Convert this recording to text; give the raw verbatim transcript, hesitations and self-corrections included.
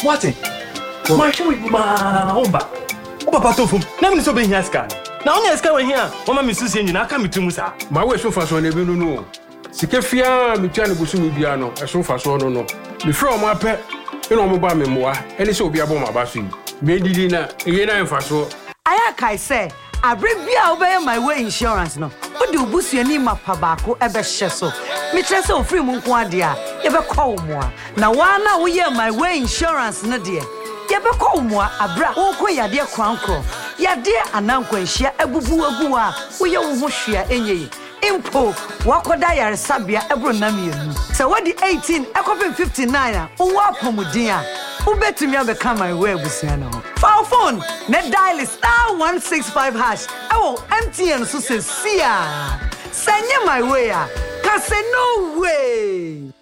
What? My show with my Oba. Oba Patofum. Never so being here, scan. Now, only a scan here. Mama, Missus Yen, I come to Musa. My way so fast on every no. Sikefia, Michano Busu Biano, as so fast on no. Before my pet, you know, Mobile Memoir, and it's so be a bomb about you. Maybe dinner, Yena and Faso. I say, I bring obey my way insurance no. What do Busu and Nima Pabako ever sheso? Mistress of free Munquadia, ever call more. Now, one now we hear my way insurance, no dear. Ever call more, a bra, oh, quay, dear crown crow. Ya dear, and uncle, share a boo boo, we all share any. Impo, Wakodaya Sabia, Ebronamian. So what the eighteen, a copy fifty-nine, who walk Pomudia, who bet to me I become my way with Siano. Foul phone, net dial is star one six five hash. I will empty and so say, see ya. Send you my way, cause say no way.